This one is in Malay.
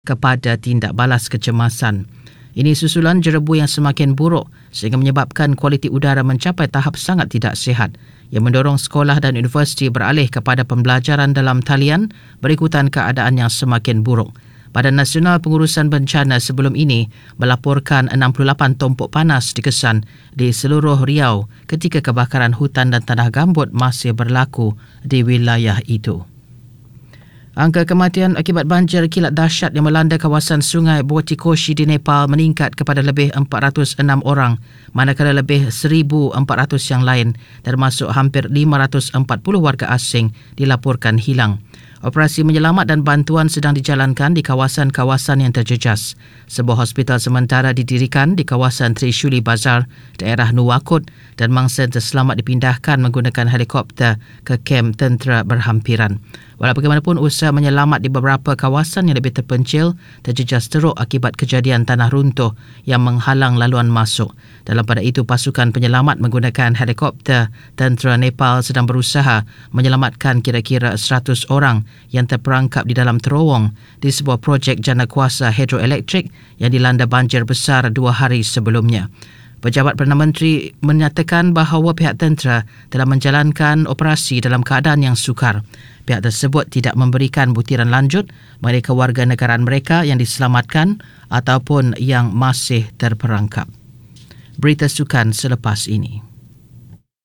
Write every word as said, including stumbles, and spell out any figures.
kepada tindak balas kecemasan. Ini susulan jerebu yang semakin buruk sehingga menyebabkan kualiti udara mencapai tahap sangat tidak sihat yang mendorong sekolah dan universiti beralih kepada pembelajaran dalam talian berikutan keadaan yang semakin buruk. Badan Nasional Pengurusan Bencana sebelum ini melaporkan enam puluh lapan tumpuk panas dikesan di seluruh Riau ketika kebakaran hutan dan tanah gambut masih berlaku di wilayah itu. Angka kematian akibat banjir kilat dahsyat yang melanda kawasan sungai Botikoshi di Nepal meningkat kepada lebih empat ratus enam orang, manakala lebih seribu empat ratus yang lain termasuk hampir lima ratus empat puluh warga asing dilaporkan hilang. Operasi menyelamat dan bantuan sedang dijalankan di kawasan-kawasan yang terjejas. Sebuah hospital sementara didirikan di kawasan Trishuli Bazar, daerah Nuwakot, dan mangsa terselamat dipindahkan menggunakan helikopter ke kem tentera berhampiran. Walau bagaimanapun, usaha menyelamat di beberapa kawasan yang lebih terpencil terjejas teruk akibat kejadian tanah runtuh yang menghalang laluan masuk. Dalam pada itu, pasukan penyelamat menggunakan helikopter tentera Nepal sedang berusaha menyelamatkan kira-kira seratus orang yang terperangkap di dalam terowong di sebuah projek jana kuasa hidroelektrik yang dilanda banjir besar dua hari sebelumnya. Pejabat Perdana Menteri menyatakan bahawa pihak tentera telah menjalankan operasi dalam keadaan yang sukar. Pihak tersebut tidak memberikan butiran lanjut mengenai kewarganegaraan mereka yang diselamatkan ataupun yang masih terperangkap. Berita sukan selepas ini.